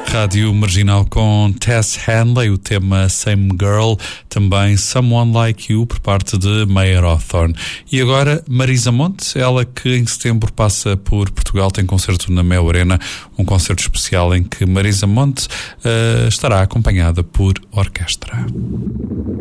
Rádio Marginal com Tess Hanley, o tema Same Girl, também Someone Like You, por parte de Mayer Hawthorne. E agora Marisa Monte, ela que em setembro passa por Portugal, tem concerto na Mel Arena, um concerto especial em que Marisa Monte estará acompanhada por orquestra.